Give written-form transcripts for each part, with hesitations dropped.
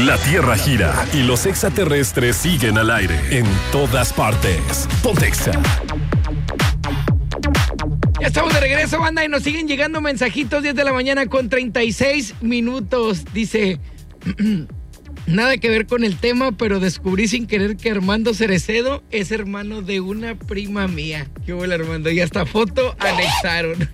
La Tierra gira y los extraterrestres siguen al aire en todas partes. Ponte Exa. Ya estamos de regreso, banda, y nos siguen llegando mensajitos. 10 de la mañana con 36 minutos. Dice, nada que ver con el tema, pero descubrí sin querer que Armando Cerecedo es hermano de una prima mía. Qué bueno, Armando. Y hasta foto anexaron.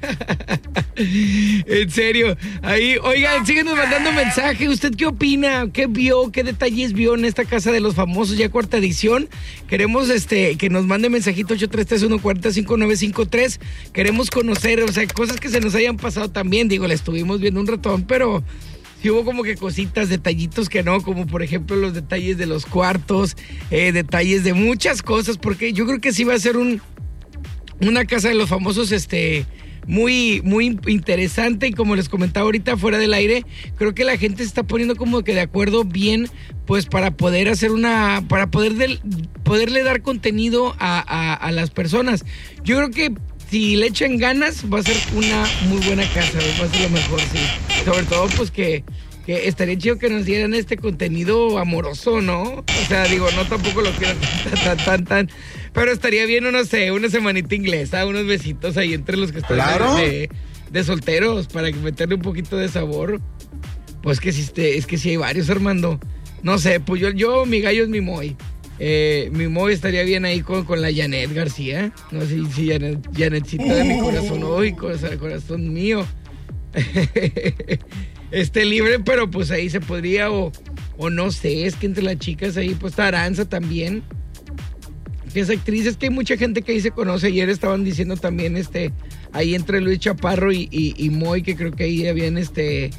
En serio. Ahí, oigan, síguenos mandando mensaje. ¿Usted qué opina? ¿Qué vio? ¿Qué detalles vio en esta Casa de los Famosos? Ya cuarta edición. Queremos que nos mande mensajito 833-140-5953. Queremos conocer, o sea, cosas que se nos hayan pasado también. Digo, la estuvimos viendo un ratón, pero sí hubo como que cositas, detallitos que no, como por ejemplo los detalles de los cuartos, detalles de muchas cosas, porque yo creo que sí va a ser una Casa de los Famosos, muy, muy interesante. Y como les comentaba ahorita fuera del aire, creo que la gente se está poniendo como que de acuerdo bien, pues para poder hacer poderle dar contenido a las personas. Yo creo que si le echan ganas, va a ser una muy buena casa, va a ser lo mejor, sí. Sobre todo, pues que estaría chido que nos dieran este contenido amoroso, ¿no? O sea, digo, no tampoco lo quiero tan, pero estaría bien, no sé, una semanita inglesa, unos besitos ahí entre los que están de solteros, para meterle un poquito de sabor. Pues que sí, es que sí hay varios, Armando. No sé, pues yo mi gallo es mi Moy. Mi Moy estaría bien ahí con la Janet García. No sé si Janetcita de mi corazón, hoy, corazón mío. Libre, pero pues ahí se podría, o no sé, es que entre las chicas ahí pues está Aranza también, que es actriz. Es que hay mucha gente que ahí se conoce. Ayer estaban diciendo también ahí entre Luis Chaparro y Moy, que creo que ahí se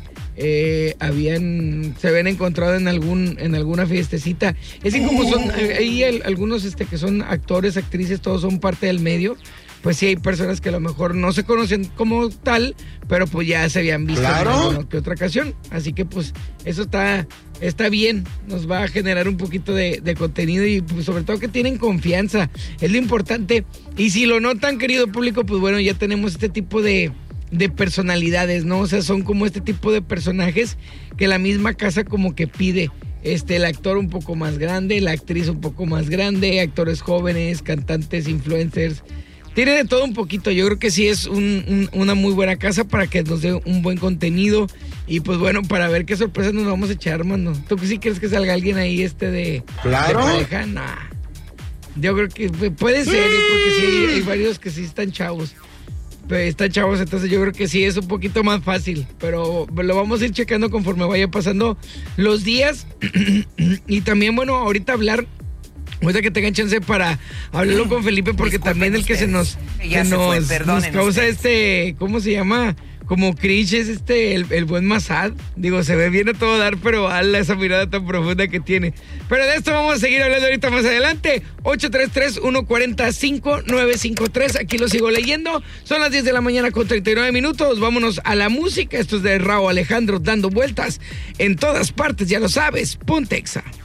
habían encontrado en alguna fiestecita. Es que como son ahí algunos que son actores, actrices, todos son parte del medio, pues sí hay personas que a lo mejor no se conocen como tal, pero pues ya se habían visto en alguna que otra ocasión. Así que pues eso está bien, nos va a generar un poquito de contenido, y pues sobre todo que tienen confianza, es lo importante. Y si lo notan, querido público, pues bueno, ya tenemos este tipo de personalidades, ¿no? O sea, son como este tipo de personajes que la misma casa como que pide. El actor un poco más grande, la actriz un poco más grande, actores jóvenes, cantantes, influencers. Tiene de todo un poquito. Yo creo que sí es una muy buena casa para que nos dé un buen contenido. Y pues bueno, para ver qué sorpresas nos vamos a echar, mano. ¿Tú sí crees que salga alguien ahí de pareja? Nah. Yo creo que puede ser, porque sí hay varios que sí están chavos. Entonces yo creo que sí es un poquito más fácil, pero lo vamos a ir checando conforme vaya pasando los días. Y también, bueno, ahorita que tengan chance para hablarlo con Felipe, porque también el que nos causa ¿cómo se llama? Como cringe es el buen Masad. Digo, se ve bien a todo dar, pero ala esa mirada tan profunda que tiene. Pero de esto vamos a seguir hablando ahorita más adelante. 833-140-5953. Aquí lo sigo leyendo. Son las 10 de la mañana con 39 minutos. Vámonos a la música. Esto es de Rauw Alejandro, dando vueltas en todas partes, ya lo sabes. Ponte Exa.